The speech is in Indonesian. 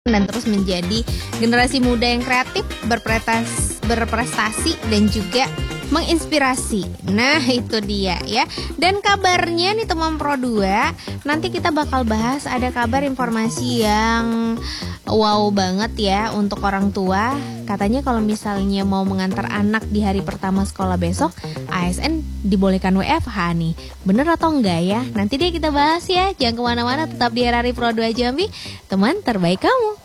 dan terus menjadi generasi muda yang kreatif, berprestasi dan juga menginspirasi. Nah itu dia ya. Dan kabarnya nih teman Pro 2, nanti kita bakal bahas ada kabar informasi yang wow banget ya untuk orang tua. Katanya kalau misalnya mau mengantar anak di hari pertama sekolah besok, ASN dibolehkan WFH nih. Bener atau enggak ya? Nanti deh kita bahas ya. Jangan kemana-mana, tetap di RRI Pro 2 Jambi, teman terbaik kamu.